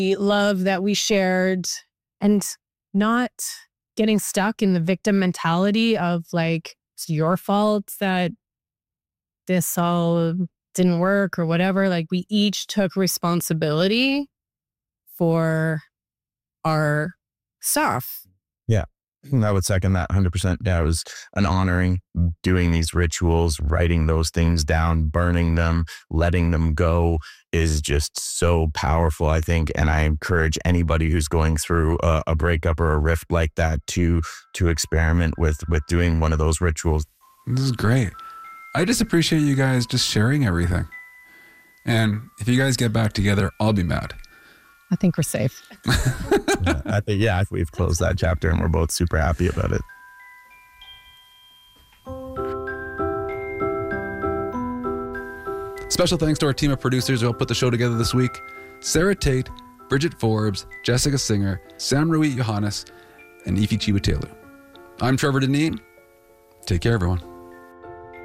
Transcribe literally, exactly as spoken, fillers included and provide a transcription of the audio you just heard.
love that we shared, and not getting stuck in the victim mentality of like, it's your fault that this all didn't work or whatever. Like, we each took responsibility for our stuff. Yeah, I would second that one hundred percent. Yeah, it was an honoring, doing these rituals, writing those things down, burning them, letting them go is just so powerful, I think. And I encourage anybody who's going through a, a breakup or a rift like that to to experiment with with doing one of those rituals. This is great. I just appreciate you guys just sharing everything. And if you guys get back together, I'll be mad. I think we're safe. yeah, I think, yeah, we've closed that chapter and we're both super happy about it. Special thanks to our team of producers who helped put the show together this week. Sarah Tate, Bridget Forbes, Jessica Singer, Sam Rui Johannes, and Ifi Chiwatelu. I'm Trevor Deneen. Take care, everyone.